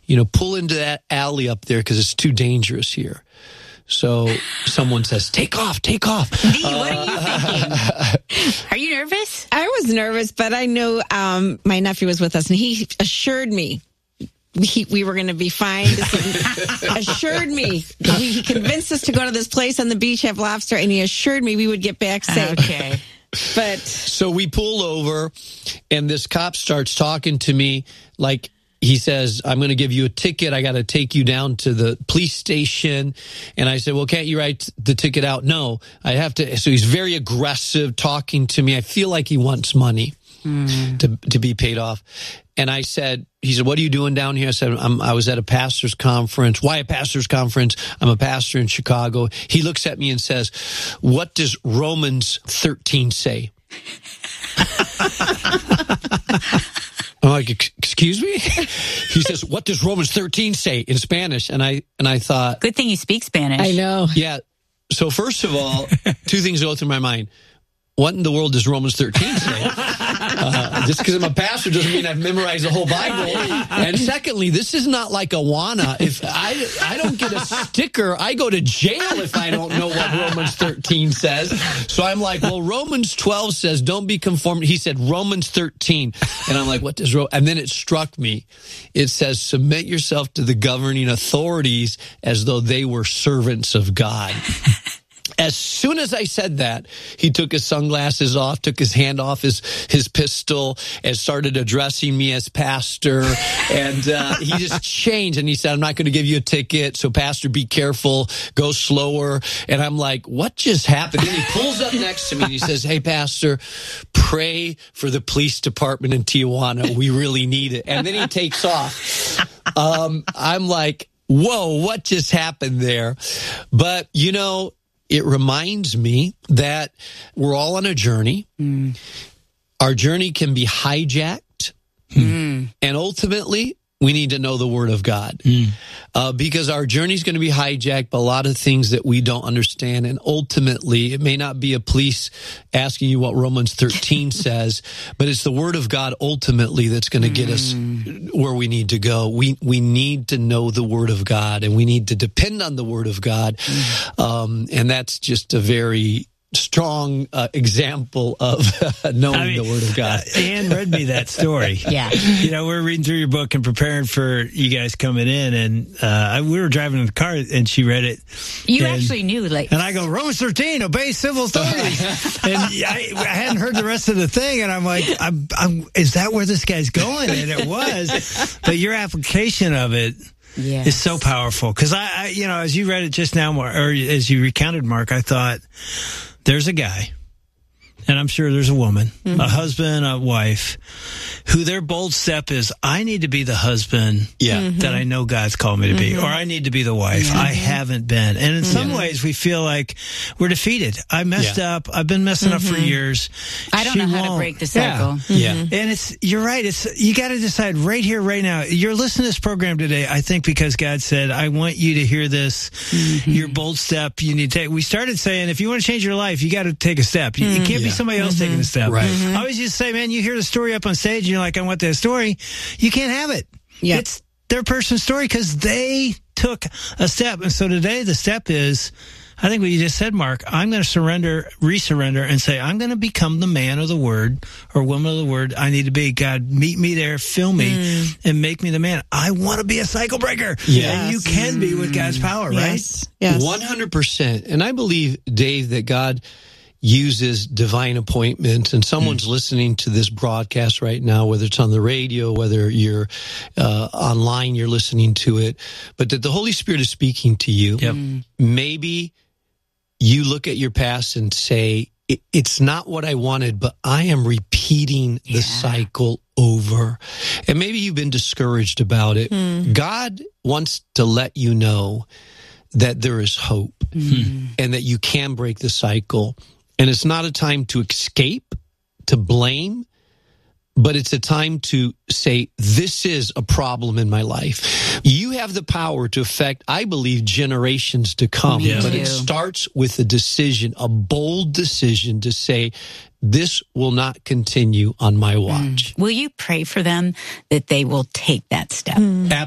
pull into that alley up there because it's too dangerous here. So someone says, take off. Dee, what are you thinking? Are you nervous? I was nervous, but I knew my nephew was with us, and he assured me we were going to be fine. Assured me. He convinced us to go to this place on the beach, have lobster, and he assured me we would get back safe. Okay. But so we pull over, and this cop starts talking to me like, he says, I'm going to give you a ticket. I got to take you down to the police station. And I said, well, can't you write the ticket out? No, I have to. So he's very aggressive talking to me. I feel like he wants money to be paid off. And he said, what are you doing down here? I said, I was at a pastor's conference. Why a pastor's conference? I'm a pastor in Chicago. He looks at me and says, what does Romans 13 say? I'm like, excuse me? He says, what does Romans 13 say in Spanish? And I thought, good thing you speak Spanish. I know. Yeah. So first of all, two things go through my mind. What in the world does Romans 13 say? Just because I'm a pastor doesn't mean I've memorized the whole Bible. And secondly, this is not like Awana. If I don't get a sticker, I go to jail if I don't know what Romans 13 says. So I'm like, well, Romans 12 says, don't be conformed. He said Romans 13. And I'm like, what does and then it struck me. It says, submit yourself to the governing authorities as though they were servants of God. As soon as I said that, he took his sunglasses off, took his hand off his pistol, and started addressing me as pastor. And he just changed, and he said, I'm not going to give you a ticket, so pastor, be careful, go slower. And I'm like, what just happened? And he pulls up next to me, and he says, hey, pastor, pray for the police department in Tijuana. We really need it. And then he takes off. I'm like, whoa, what just happened there? But, it reminds me that we're all on a journey. Our journey can be hijacked. And ultimately, we need to know the Word of God. Because our journey is going to be hijacked by a lot of things that we don't understand. And ultimately, it may not be a police asking you what Romans 13 says, but it's the Word of God ultimately that's going to get us where we need to go. We need to know the Word of God, and we need to depend on the Word of God. And that's just a very strong example of knowing the Word of God. Ann read me that story. Yeah. We're reading through your book and preparing for you guys coming in, and we were driving in the car, and she read it. You actually knew, and I go, Romans 13, obey civil authorities. And I hadn't heard the rest of the thing, and I'm like, is that where this guy's going? And it was. But your application of it is so powerful. Because I as you read it just now, or as you recounted, Mark, I thought, there's a guy, and I'm sure there's a woman, a husband, a wife, who their bold step is, I need to be the husband that I know God's called me to be, or I need to be the wife. I haven't been. And in some ways, we feel like we're defeated. I messed up. I've been messing up for years. I don't know how to break the cycle. And you're right. You got to decide right here, right now. You're listening to this program today, I think, because God said, I want you to hear this, your bold step you need to take. We started saying, if you want to change your life, you got to take a step. It can't be somebody else taking a step. Right. I always used to say, man, you hear the story up on stage, and you're like, I want that story. You can't have it. Yeah. It's their person's story because they took a step. And so today the step is, I think what you just said, Mark, I'm going to resurrender, and say, I'm going to become the man of the Word or woman of the Word I need to be. God, meet me there, fill me, and make me the man. I want to be a cycle breaker. Yes. And you can be with God's power, right? Yes. 100%. And I believe, Dave, that God uses divine appointments, and someone's listening to this broadcast right now, whether it's on the radio, whether you're online, you're listening to it, but that the Holy Spirit is speaking to you. Maybe you look at your past and say, it's not what I wanted, but I am repeating the cycle over. And maybe you've been discouraged about it. God wants to let you know that there is hope and that you can break the cycle. And it's not a time to escape, to blame, but it's a time to say, this is a problem in my life. You have the power to affect, I believe, generations to come. But it starts with a decision, a bold decision to say, this will not continue on my watch. Will you pray for them that they will take that step?